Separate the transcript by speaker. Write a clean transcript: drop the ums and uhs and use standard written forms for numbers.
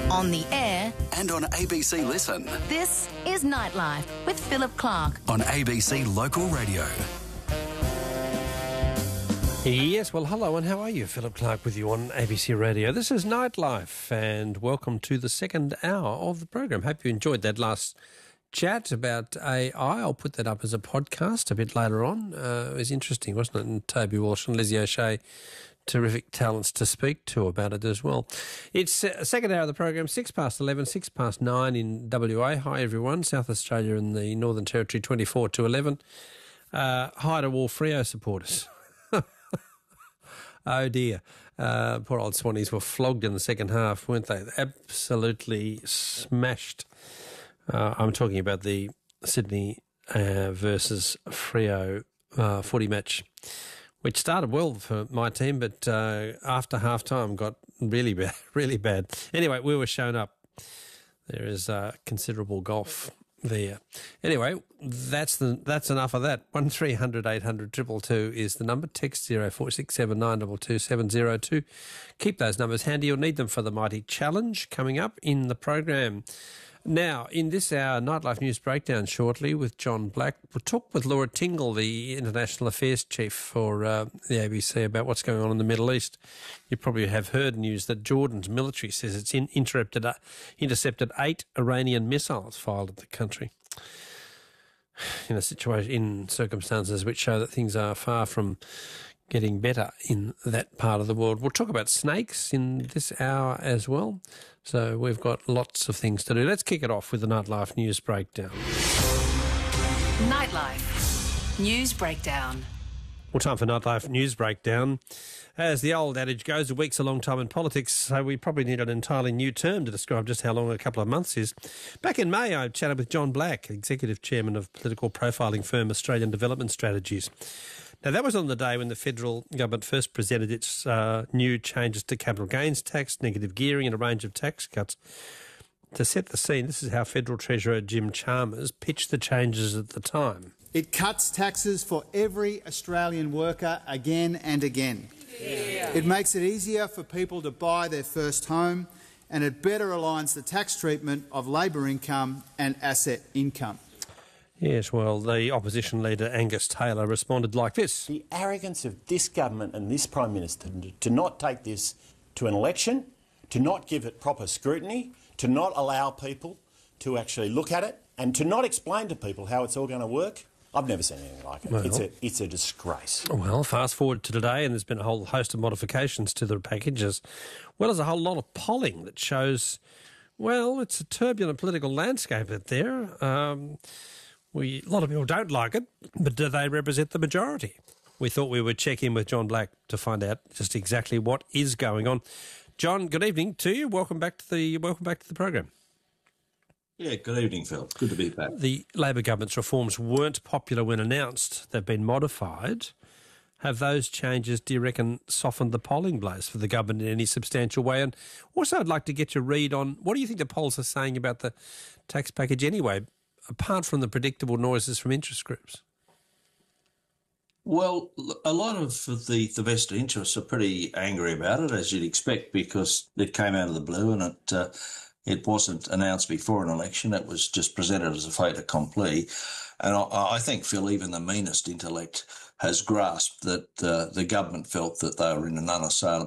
Speaker 1: On the air
Speaker 2: and on ABC Listen.
Speaker 1: This is Nightlife with Philip Clark
Speaker 2: on ABC Local Radio.
Speaker 3: Yes, well, hello and how are you? Philip Clark with you on ABC Radio. This is Nightlife and welcome to the second hour of the program. Hope you enjoyed that last chat about AI. I'll put that up as a podcast a bit later on. It was interesting, wasn't it? And Toby Walsh and Lizzie O'Shea, terrific talents to speak to about it as well. It's second hour of the program, 6 past 11, 6 past 9 in WA. Hi everyone, South Australia and the Northern Territory 24 to 11. Hi to all Freo supporters. Oh dear. Poor old Swannies were flogged in the second half, weren't they? Absolutely smashed. I'm talking about the Sydney versus Freo footy match, which started well for my team, but after half-time got really bad, really bad. Anyway, we were shown up. There is considerable golf there. Anyway, that's enough of that. 1300 800 222 is the number. Text 0467 922 702. Keep those numbers handy. You'll need them for the Mighty Challenge coming up in the program. Now, in this hour, Nightlife News Breakdown shortly with John Black. We'll talk with Laura Tingle, the International Affairs Chief for the ABC, about what's going on in the Middle East. You probably have heard news that Jordan's military says it's intercepted 8 Iranian missiles fired at the country in circumstances which show that things are far from getting better in that part of the world. We'll talk about snakes in this hour as well. So we've got lots of things to do. Let's kick it off with the Nightlife News Breakdown.
Speaker 1: Nightlife News Breakdown.
Speaker 3: Well, time for Nightlife News Breakdown. As the old adage goes, a week's a long time in politics, so we probably need an entirely new term to describe just how long a couple of months is. Back in May, I chatted with John Black, Executive Chairman of political profiling firm Australian Development Strategies. Now, that was on the day when the federal government first presented its new changes to capital gains tax, negative gearing and a range of tax cuts. To set the scene, this is how Federal Treasurer Jim Chalmers pitched the changes at the time.
Speaker 4: It cuts taxes for every Australian worker again and again. Yeah. It makes it easier for people to buy their first home, and it better aligns the tax treatment of labour income and asset income.
Speaker 3: Yes, well, the opposition leader Angus Taylor responded like this.
Speaker 5: The arrogance of this government and this Prime Minister to not take this to an election, to not give it proper scrutiny, to not allow people to actually look at it and to not explain to people how it's all going to work. I've never seen anything like it.
Speaker 3: Well,
Speaker 5: it's a disgrace.
Speaker 3: Well, fast forward to today and there's been a whole host of modifications to the package as well as a whole lot of polling that shows, well, it's a turbulent political landscape out there. A lot of people don't like it, but do they represent the majority? We thought we would check in with John Black to find out just exactly what is going on. John, good evening to you. Welcome back to the program.
Speaker 6: Yeah, good evening, Phil. Good to be back.
Speaker 3: The Labor government's reforms weren't popular when announced. They've been modified. Have those changes, do you reckon, softened the polling blows for the government in any substantial way? And also, I'd like to get your read on what do you think the polls are saying about the tax package anyway, apart from the predictable noises from interest groups?
Speaker 6: Well, a lot of the vested interests are pretty angry about it, as you'd expect, because it came out of the blue and it wasn't announced before an election. It was just presented as a fait accompli. And I think, Phil, even the meanest intellect has grasped that the government felt that they were in an unassailable